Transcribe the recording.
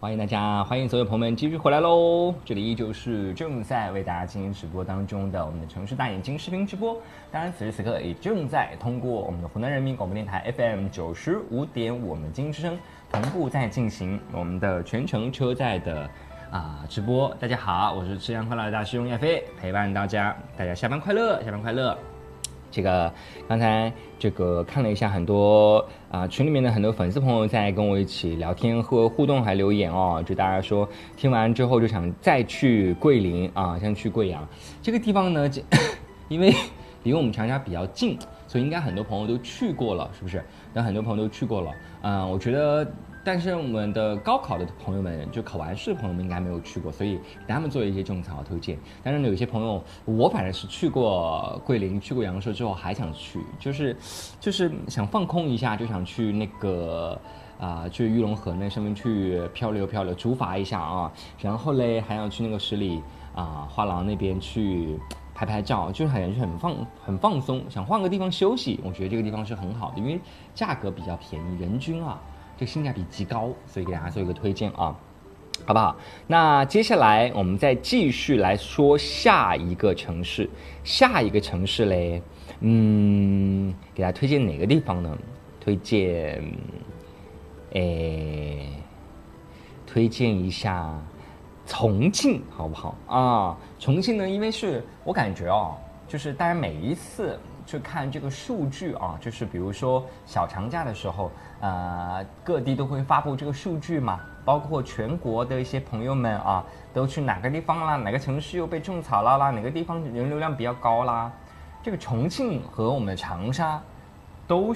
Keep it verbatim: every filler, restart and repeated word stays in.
欢迎大家，欢迎所有朋友们继续回来喽！这里依旧是正在为大家进行直播当中的我们的城市大眼睛视频直播，当然此时此刻也正在通过我们的湖南人民广播电台 F M 九十五点五我们精英之声同步在进行我们的全程车载的啊直播。大家好，我是吃羊快乐的大师兄亚飞，陪伴大家，大家下班快乐，下班快乐。这个刚才这个看了一下很多啊、呃、群里面的很多粉丝朋友在跟我一起聊天和互动还留言哦，就大家说听完之后就想再去桂林啊，想去贵阳这个地方呢，因为离我们长沙比较近，所以应该很多朋友都去过了，是不是？那很多朋友都去过了，嗯、呃，我觉得。但是我们的高考的朋友们，就考完试的朋友们应该没有去过，所以给他们做一些种草推荐。但是呢，有些朋友，我反正是去过桂林、去过阳朔之后还想去，就是就是想放空一下，就想去那个啊、呃，去玉龙河那上面去漂流漂流，竹筏一下啊。然后嘞，还要去那个十里啊、呃、画廊那边去拍拍照，就是很很放很放松，想换个地方休息。我觉得这个地方是很好的，因为价格比较便宜，人均啊。这个性价比极高，所以给大家做一个推荐啊，好不好？那接下来我们再继续来说下一个城市，下一个城市嘞，嗯，给大家推荐哪个地方呢？推荐，诶，推荐一下重庆，好不好啊？重庆呢，因为是我感觉哦，就是大家每一次去看这个数据啊，就是比如说小长假的时候。呃，各地都会发布这个数据嘛，包括全国的一些朋友们啊，都去哪个地方啦，哪个城市又被种草了啦，哪个地方人流量比较高啦，这个重庆和我们的长沙都